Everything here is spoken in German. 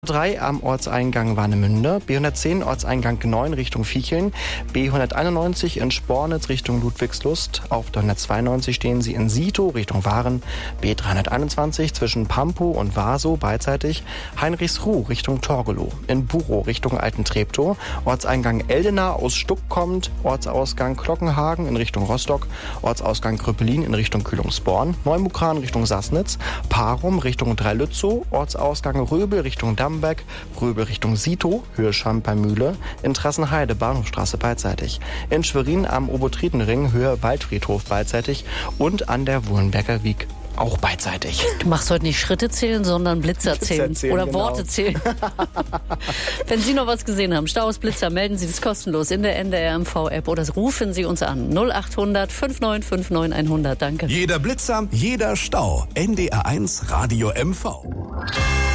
3 am Ortseingang Warnemünde, B110 Ortseingang 9 Richtung Viecheln, B191 in Spornitz Richtung Ludwigslust, auf der 192 stehen Sie in Sito Richtung Waren, B321 zwischen Pampo und Vaso beidseitig, Heinrichsruh Richtung Torgelow, in Burow Richtung Altentreptow, Ortseingang Eldena aus Stuck kommt, Ortsausgang Glockenhagen in Richtung Rostock, Ortsausgang Kröpelin in Richtung Kühlungsborn, Neumukran Richtung Sassnitz, Parum Richtung Dreilützow, Ortsausgang Röbel Richtung Damberg, Röbel Richtung Sito, Höhe Schampermühle, in Trassenheide Bahnhofstraße beidseitig, in Schwerin am Obotritenring Höhe Waldfriedhof beidseitig und an der Wuhlenberger Wiek auch beidseitig. Du machst heute nicht Schritte zählen, sondern Blitzer zählen. Oder genau. Worte zählen. Wenn Sie noch was gesehen haben, Staus, Blitzer, melden Sie das kostenlos in der NDR MV-App oder rufen Sie uns an. 0800 5959 100. Danke. Jeder Blitzer, jeder Stau. NDR 1 Radio MV.